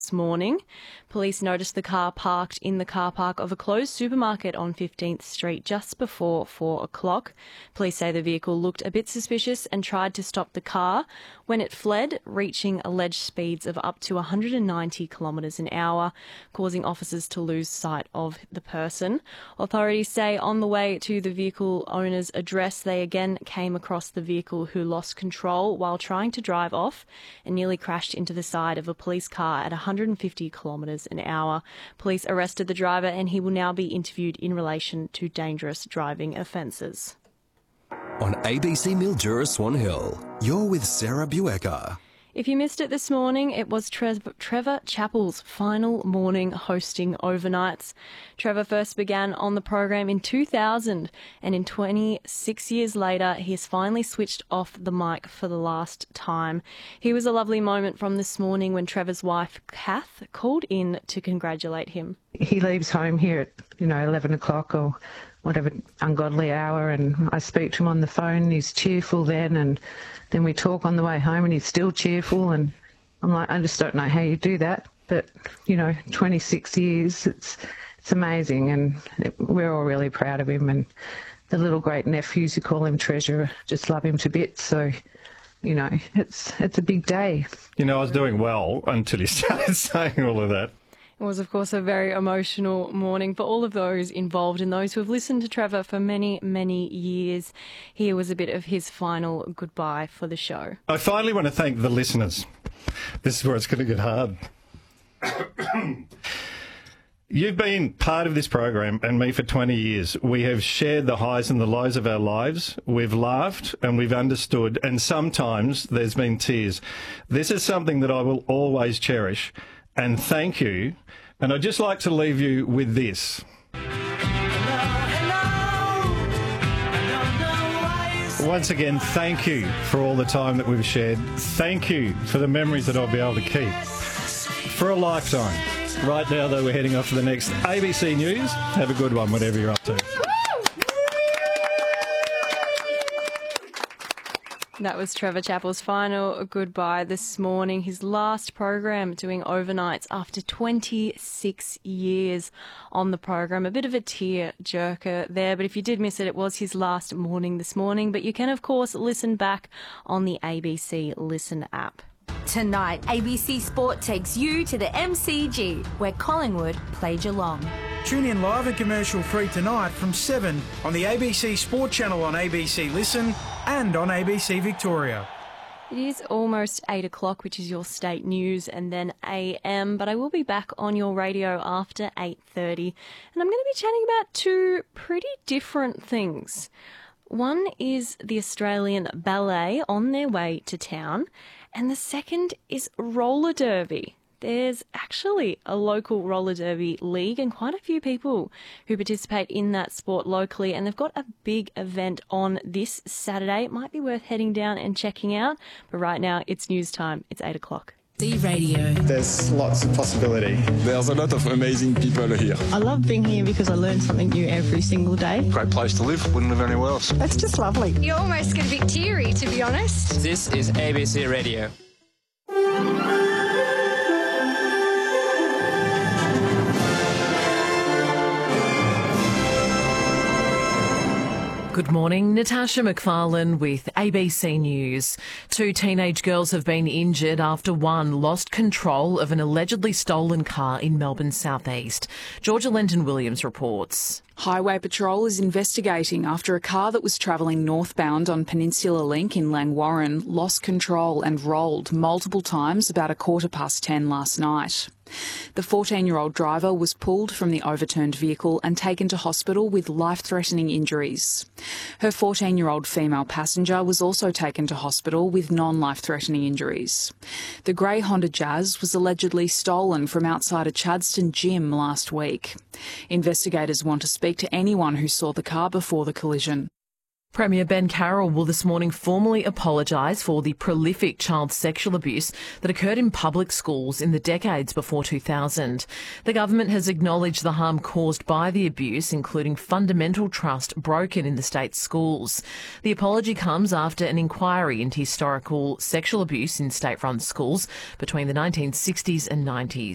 this morning. Police noticed the car parked in the car park of a closed supermarket on 15th Street just before 4 o'clock. Police say the vehicle looked a bit suspicious and tried to stop the car when it fled, reaching alleged speeds of up to 190 kilometres an hour, causing officers to lose sight of the person. Authorities say on the way to the vehicle owner's address, they again came across the vehicle who lost control while trying to drive off and nearly crashed into the side of a police car at 150 kilometres an hour. Police arrested the driver and he will now be interviewed in relation to dangerous driving offences. On ABC Mildura Swan Hill, you're with Sarah Buecker. If you missed it this morning, it was Trevor Chappell's final morning hosting Overnights. Trevor first began on the program in 2000, and in 26 years later, he has finally switched off the mic for the last time. Here was a lovely moment from this morning when Trevor's wife, Kath, called in to congratulate him. He leaves home here at, 11 o'clock or whatever ungodly hour, and I speak to him on the phone, and he's cheerful then, and then we talk on the way home and he's still cheerful, and I'm like, I just don't know how you do that, but 26 years, it's amazing, and we're all really proud of him, and the little great nephews who call him Treasure just love him to bits, so it's a big day. I was doing well until he started saying all of that. It was, of course, a very emotional morning for all of those involved and those who have listened to Trevor for many, many years. Here was a bit of his final goodbye for the show. I finally want to thank the listeners. This is where it's going to get hard. You've been part of this program and me for 20 years. We have shared the highs and the lows of our lives. We've laughed and we've understood, and sometimes there's been tears. This is something that I will always cherish. And thank you. And I'd just like to leave you with this. Once again, thank you for all the time that we've shared. Thank you for the memories that I'll be able to keep for a lifetime. Right now, though, we're heading off to the next ABC News. Have a good one, whatever you're up to. That was Trevor Chappell's final goodbye this morning, his last program doing Overnights after 26 years on the program. A bit of a tear jerker there, but if you did miss it, it was his last morning this morning. But you can, of course, listen back on the ABC Listen app. Tonight, ABC Sport takes you to the MCG, where Collingwood play Geelong. Tune in live and commercial-free tonight from 7 on the ABC Sport channel on ABC Listen and on ABC Victoria. It is almost 8 o'clock, which is your state news, and then AM, but I will be back on your radio after 8:30, and I'm going to be chatting about two pretty different things. One is the Australian Ballet on their way to town, and the second is roller derby. There's actually a local roller derby league and quite a few people who participate in that sport locally, and they've got a big event on this Saturday. It might be worth heading down and checking out, but right now it's news time. It's 8 o'clock. C Radio. There's lots of possibility. There's a lot of amazing people here. I love being here because I learn something new every single day. Great place to live. Wouldn't live anywhere else. It's just lovely. You almost get a bit teary, to be honest. This is ABC Radio. Good morning, Natasha McFarlane with ABC News. Two teenage girls have been injured after one lost control of an allegedly stolen car in Melbourne's southeast. Georgia Lenton-Williams reports. Highway Patrol is investigating after a car that was travelling northbound on Peninsula Link in Langwarrin lost control and rolled multiple times about 10:15 last night. The 14-year-old driver was pulled from the overturned vehicle and taken to hospital with life-threatening injuries. Her 14-year-old female passenger was also taken to hospital with non-life-threatening injuries. The grey Honda Jazz was allegedly stolen from outside a Chadstone gym last week. Investigators want to speak to anyone who saw the car before the collision. Premier Ben Carroll will this morning formally apologise for the prolific child sexual abuse that occurred in public schools in the decades before 2000. The government has acknowledged the harm caused by the abuse, including fundamental trust broken in the state's schools. The apology comes after an inquiry into historical sexual abuse in state-run schools between the 1960s and 90s.